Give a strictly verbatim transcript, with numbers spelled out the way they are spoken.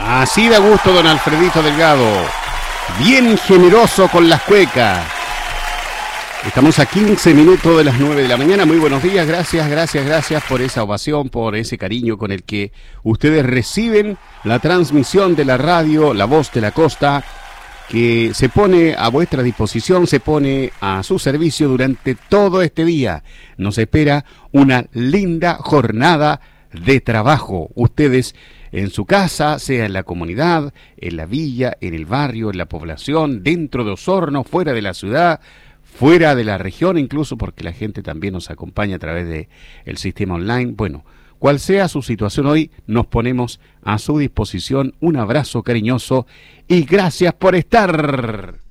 Así da gusto don Alfredito Delgado, bien generoso con las cuecas. Estamos a quince minutos de las nueve de la mañana. Muy buenos días, gracias, gracias, gracias por esa ovación, por ese cariño con el que ustedes reciben la transmisión de la radio La Voz de la Costa, que se pone a vuestra disposición, se pone a su servicio durante todo este día. Nos espera una linda jornada de trabajo. Ustedes en su casa, sea en la comunidad, en la villa, en el barrio, en la población, dentro de Osorno, fuera de la ciudad, fuera de la región, incluso porque la gente también nos acompaña a través de el sistema online. Bueno, cual sea su situación hoy, nos ponemos a su disposición. Un abrazo cariñoso y gracias por estar.